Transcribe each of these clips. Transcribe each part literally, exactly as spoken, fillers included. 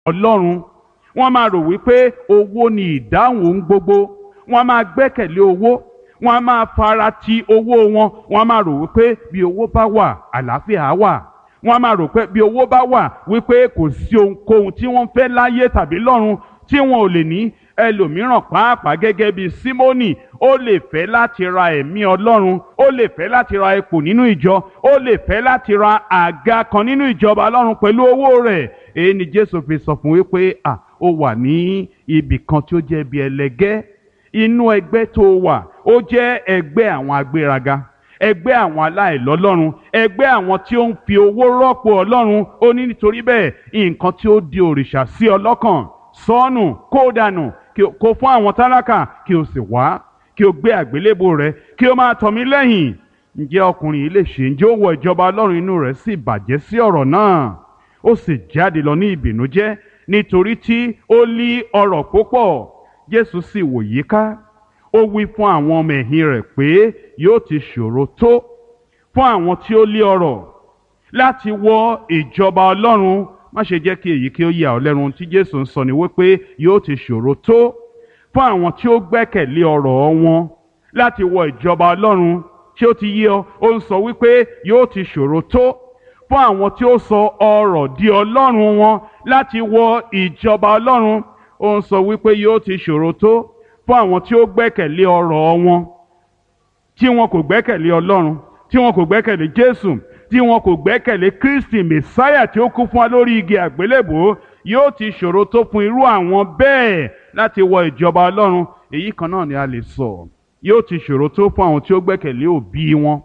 Ọlọ́run. Wọ́n máa rò wípé owó ni ìdáhùn ohun gbogbo. Wọ́n máa gbẹ́kẹ̀lé owó. Wọ́n máa fara ti owó wọn. Wọ́n máa rò wípé bí owó bá wà, àlàáfíà á wà. Wọ́n máa rò pé bí owó bá wà wípé kò sí ohunkóhun tí wọ́n fẹ́ láyé tàbí lọ́run tí wọn ò lè ní. Ẹlòmíràn pàápàá gẹ́gẹ́ bí Símónì, ó lè fẹ́ láti ra ẹ̀mí Ọlọ́run, ó lè fẹ́ láti ra ipò nínú ìjọ, ó lè fẹ́ láti ra àga kan nínú ìjọba Ọlọ́run pẹ̀lú owó rẹ̀. Èyí ni Jésù fi sọ fún wípé à ó wà ní ibì kan tí ó jẹ́ bí ẹlẹgẹ́. Inú ẹgbẹ́ tó wà ó jẹ́ ẹgbẹ́ àwọn agbéraga, ẹgbẹ́ àwọn aláìlọ́lọ́run, ẹgbẹ́ àwọn tí ó ń fi owó rọ́pò Ọlọ́run. Ó ní nítorí bẹ́ẹ̀ nǹkan tí ó di òrìṣà sí ọ lọ́kàn sọ́nù, kó dànù, kó fún àwọn tálákà, kí o sì wá kí o gbé àgbélébò rẹ kí o máa tọ̀ mí lẹ́yìn. Ǹjẹ́ ọkùnrin yìí lè ṣe? Ǹjẹ́ ó wọ ìjọba Ọlọ́run? Inú rẹ̀ sì bàjẹ́ sí ọ̀rọ̀ náà. Ó sì jáde lọ ní ìbìnújẹ́ nítorí tí ó ní ọrọ̀ púpọ̀. Jésù sì wò yíká. Ó wí fún àwọn ọmọ ẹ̀yìn rẹ̀ pé yóò ti ṣòro tó fún àwọn tí ó ní ọrọ̀ láti wọ ìjọba Ọlọ́run. Má ṣe jẹ́ kí èyí kí ó yà ọ́ lẹ́nu. Tí Jésù ń sọ ni wípé yóò ti ṣòro tó fún àwọn tí ó gbẹ́kẹ̀lé ọrọ̀ wọn láti wọ ìjọba Ọlọ́run. Ṣé ó ti yé ọ? Ó ń sọ wípé yóò ti ṣòro tó fún àwọn tí ó sọ ọrọ̀ di ọlọ́run wọn láti wọ ìjọba Ọlọ́run. Ó ń sọ wípé yóò ti ṣòro tó fún àwọn tí ó gbẹ́kẹ̀lé ọrọ̀ wọn, tí wọn kò gbẹ́kẹ̀lé Ọlọ́run, tí wọn kò gbẹ́kẹ̀lé Jésù, tí wọn kò gbẹ́kẹ̀lé Kristi Mèsáyà tí ó kú fún wa lórí igi àgbélébùú. Yóò ti ṣòro tó fún irú àwọn bẹ́ẹ̀ láti wọ ìjọba Ọlọ́run. Èyí kan náà ni a lè sọ. Yóò ti ṣòro tó fún àwọn tí ó gbẹ́kẹ̀lé òbí wọn,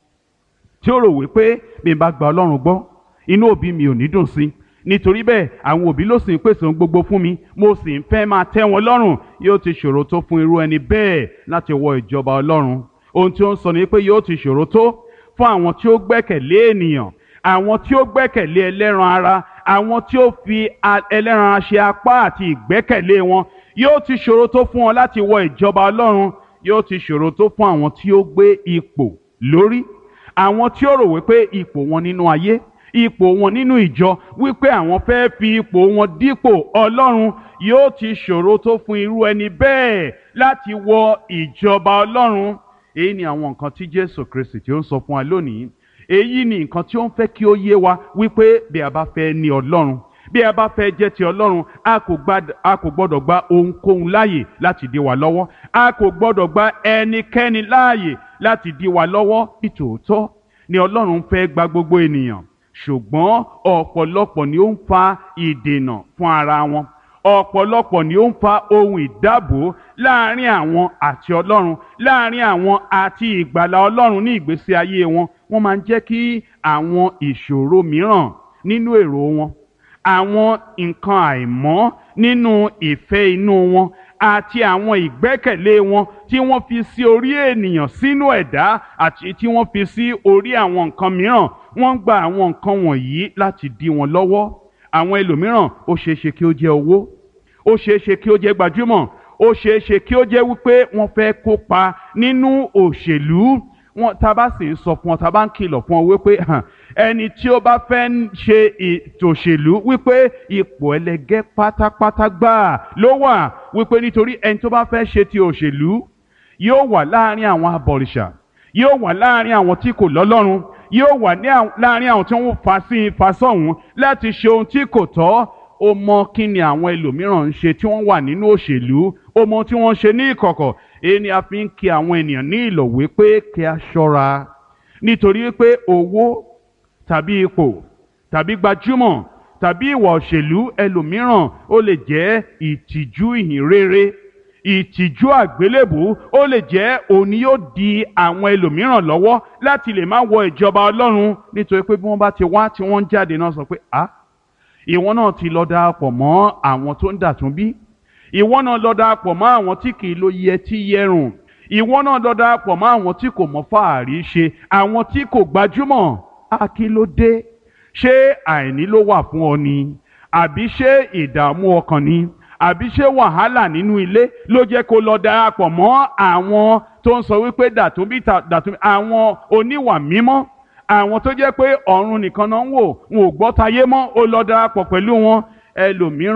tí ó rò wípé bí n bá gba Ọlọ́run gbọ́, inú òbí mi ò ní dùn sí. Nítorí bẹ́ẹ̀ àwọn òbí ló sì ń pèsè ohun gbogbo fún mi, mo sì ń fẹ́ máa tẹ́ wọn lọ́rùn. Yóò ti ṣòro tó fún irú ẹni bẹ́ẹ̀ láti wọ ìjọba Ọlọ́run. Ohun tí ó ń sọ ni pé yóò ti ṣòro tó fún àwọn tí ó gbẹ́kẹ̀lé ènìyàn, àwọn tí ó gbẹ́kẹ̀lé ẹlẹ́ran ara, àwọn tí ó fi ẹlẹ́ran ara ṣe apá àti ìgbẹ́kẹ̀lé wọn. Yóò ti ṣòro tó fún wọn láti wọ ìjọba Ọlọ́run. Yóò ti ṣòro tó fún àwọn tí ó gbé ipò lórí, àwọn tí ó rò wípé ipò wọn nínú ayé, ipò wọn nínú ìjọ, wípé àwọn fẹ́ fi ipò wọn dípò Ọlọ́run. Yóò ti ṣòro tó fún irú ẹni bẹ́ẹ̀ láti wọ ìjọba Ọlọ́run. Èyí ni àwọn nǹkan tí Jésù Kristi tí ó ń sọ fún wa lónìí. Èyí ni nǹkan tí ó ń fẹ́ kí ó yé wa wípé bí a bá fẹ́ ní Ọlọ́run, bí a bá fẹ́ jẹ́ ti Ọlọ́run, a kò gbọ́dọ̀ gba ohunkóhun láàyè láti dí wa lọ́wọ́. A kò gbọ́dọ̀ gba ẹnikẹ́ni láàyè láti dí wa lọ́wọ́. Nítòótọ́ ni Ọlọ́run fẹ́ gba gbogbo ènìyàn, ṣùgbọ́n ọ̀pọ̀lọpọ̀ ni ó ń fa ìdènà fún ara wọn. Ọ̀pọ̀lọpọ̀ ni ó ń fa ohun ìdábò láàrin àwọn àti Ọlọ́run, láàrin àwọn àti ìgbàlà Ọlọ́run ní ìgbésí ayé wọn. Wọ́n máa ń jẹ́ kí àwọn ìṣòro mìíràn nínú èrò wọn, àwọn nǹkan àìmọ́ nínú ìfẹ́ inú wọn, àti àwọn ìgbẹ́kẹ̀lé wọn tí wọ́n fi sí orí ènìyàn sínú ẹ̀dá àti tí wọ́n fi sí orí àwọn nǹkan mìíràn. Wọ́n ń gba àwọn nǹkan wọ̀nyí láti dí wọn lọ́wọ́. Àwọn ẹlòmíràn ó ṣeéṣe kí ó jẹ́ owó, ó ṣeéṣe kí ó jẹ́ gbajúmọ̀, ó ṣeéṣe kí ó jẹ́ wípé wọ́n fẹ́ kópa nínú òṣèlú. Wọ́n tá bá sì ń sọ fún ọ, tá bá ń kìlọ̀ fún ọ wípé ẹni tí ó bá fẹ́ ṣe ètò òṣèlú wípé ipò ẹlẹgẹ́ pátápátá gbáà ló wà, wípé nítorí ẹni tó bá fẹ́ ṣe ti òṣèlú yóò wà láàrin àwọn abọ̀rìṣà, yóò wà láàrin àwọn tí kò lọ́lọ́run, yóò wà láàrin àwọn tí wọ́n fà sí fà sọ́hùn láti ṣe ohun tí kò tọ́. Ó mọ kí ni àwọn ẹlòmíràn ń ṣe tí wọ́n wà nínú òṣèlú, ó mọ tí wọ́n ń ṣe ní ìkọ̀kọ̀. Èyí ni a fi ń kí àwọn ènìyàn ní ìlọ̀ wípé kí a ṣọ́ra, nítorí pé owó tàbí ipò tàbí gbajúmọ̀ tàbí ìwà òṣèlú ẹlòmíràn ó lè jẹ́ ìtìjú ìhìnrere, ìtìjú àgbélébùú, ó lè jẹ́ òun ni yóò di àwọn ẹlòmíràn lọ́wọ́ láti lè má wọ ìjọba Ọlọ́run. Nítorí pé bí wọ́n bá ti wá tí wọ́n ń jáde náà sọ pé ah ìwọ náà ti lọ darapọ̀ mọ́ àwọn tó ń dàtún bí, ìwọ náà lọ darapọ̀ mọ́ àwọn tí kì í lo yẹtí yẹrùn, ìwọ náà lọ darapọ̀ mọ́ àwọn tí kò mọ fàárí ṣe, àwọn tí kò gbajúmọ̀. A kí ló dé? Ṣé àìní ló wà fún ọ ni? Àbí ṣé ìdààmú ọkàn ni? Àbí ṣé wàhálà nínú ilé ló jẹ́ kó lọ darapọ̀ mọ́ àwọn tó ń sọ wípé dàtún bí dàtún bí, àwọn oníwà mímọ́, àwọn tó jẹ́ pé ọ̀run nìkan náà ń wò, wọn ò gbọ́ tayé mọ́, ó lọ darapọ̀ pẹ̀lú wọn. Ẹlòmíràn